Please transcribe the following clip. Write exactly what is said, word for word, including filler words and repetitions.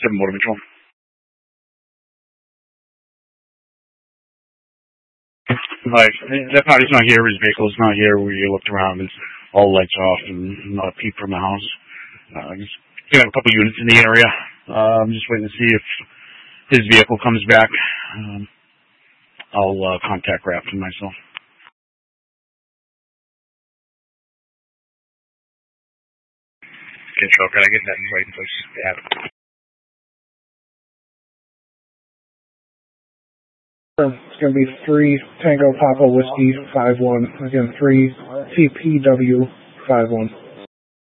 seven Motor Patrol. Like, that party's not here, his vehicle's not here. We looked around, and all lights off and not a peep from the house. Uh, just got a couple units in the area. Uh, I'm just waiting to see if his vehicle comes back. Um, I'll uh, contact Grafton myself. Okay, so can I get that in writing, please? Yeah. It's going to be three Tango Papa Whiskey five one. Again, three T P W five one.